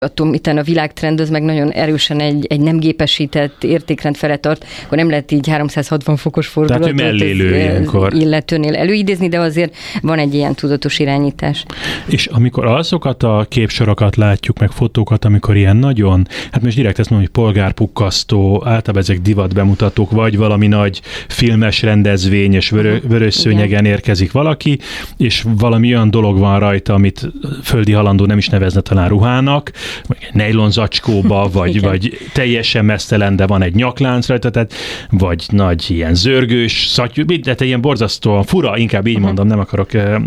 attól itten a világtrend az meg nagyon erősen egy nem gépesített értékrend fele tart, akkor nem lehet így 360 fokos fordulatot illetőnél előidézni, de azért van egy ilyen tudatos irányítás. És amikor azokat a képsorokat látjuk, meg fotókat, amikor ilyen nagyon, hát most direkt ezt mondom, hogy polgárpukkasztó, általában ezek divat bemutatók, vagy valami nagy filmes rendezvény, és vörös szőnyegen érkezik valaki, és valami olyan dolog van rajta, amit földi halandó nem is nevezne talán ruhának, egy nejlon zacskóba, vagy teljesen mesztelen, de van egy nyaklánc rajta, tehát, vagy nagy ilyen zörgős, szattyú, tehát ilyen borzasztóan fura, inkább így mondom, nem akarok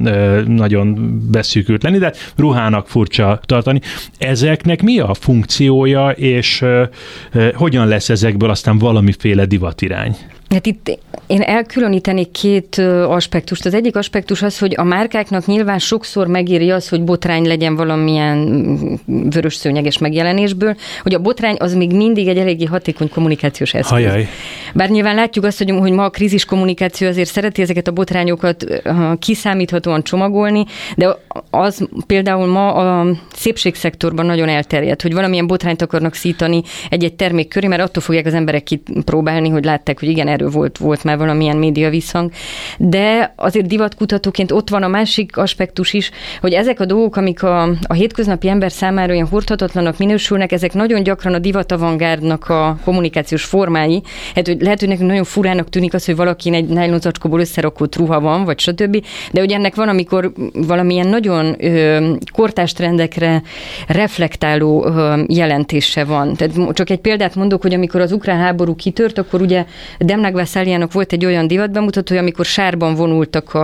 nagyon beszűkült lenni, de ruhának furcsa tartani. Ezeknek mi a funkciója, és hogyan lesz ezekből aztán valamiféle divatirány? Hát itt én elkülönítenék két aspektust. Az egyik aspektus az, hogy a márkáknak nyilván sokszor megéri az, hogy botrány legyen valamilyen vörös szőnyeges megjelenésből, hogy a botrány az még mindig egy eléggé hatékony kommunikációs eszköz. Ajaj. Bár nyilván látjuk azt, hogy ma a krízis kommunikáció azért szereti ezeket a botrányokat kiszámíthatóan csomagolni, de az például ma a szépségszektorban nagyon elterjedt, hogy valamilyen botrányt akarnak szítani egy-egy termék köré, mert attól fogják az emberek kipróbálni, hogy látták, hogy igen, erről volt már valamilyen média visszhang. De azért divatkutatóként ott van a másik aspektus is, hogy ezek a dolgok, amik a hétköznapi ember számára ilyen hordhatatlanak minősülnek, ezek nagyon gyakran a divatavantgárdnak a kommunikációs formái. Hát, hogy lehet, hogy nekünk nagyon furának tűnik az, hogy valakin egy nájlonzacskóból összerakott ruha van, vagy stb. De hogy ennek van, amikor valamilyen nagyon kortárs trendekre reflektáló jelentése van. Tehát csak egy példát mondok, hogy amikor az ukrán háború kitört, akkor ugye Demna Gvasalyának volt egy olyan divatbemutatója, amikor sárban vonultak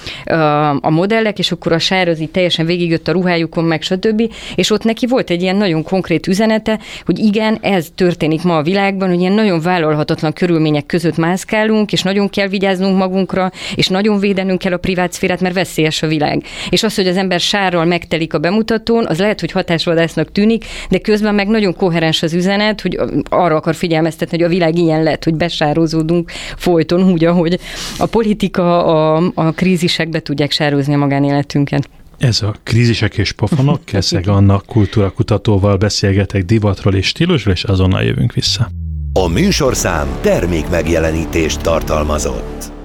a modellek, és akkor a sár az így teljesen végigjött a ruhájukon, meg stb. És ott neki volt egy ilyen nagyon konkrét üzenete, hogy igen, ez történik ma a világban, hogy ilyen nagyon vállalhatatlan körülmények között mászkálunk, és nagyon kell vigyáznunk magunkra, és nagyon védenünk kell a privát szférát, mert veszélyes a világ. És az, hogy az ember sárral megtelik a bemutatón, az lehet, hogy hatásvadásznak tűnik, de közben meg nagyon koherens az üzenet, hogy arra akar figyelmeztetni, hogy a világ ilyen lett, hogy besározódunk folyton, úgy, ahogy a politika, a krízisekbe tudják sározni a magánéletünket. Ez a Krízisek és pofonok, Keszeg Anna kultúrakutatóval beszélgetek divatról és stílusról, és azonnal jövünk vissza. A műsorszám termékmegjelenítést tartalmazott.